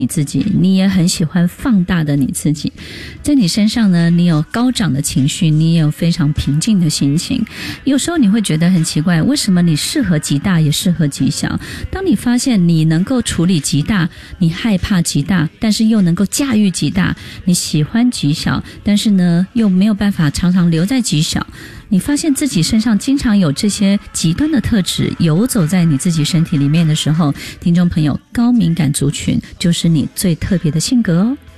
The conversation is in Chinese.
你自己，你也很喜欢放大的你自己。在你身上呢，你有高涨的情绪，你也有非常平静的心情。有时候你会觉得很奇怪，为什么你适合极大也适合极小？当你发现你能够处理极大，你害怕极大，但是又能够驾驭极大，你喜欢极小，但是呢又没有办法常常留在极小，你发现自己身上经常有这些极端的特质游走在你自己身体里面的时候，听众朋友，高敏感族群就是你最特别的性格哦。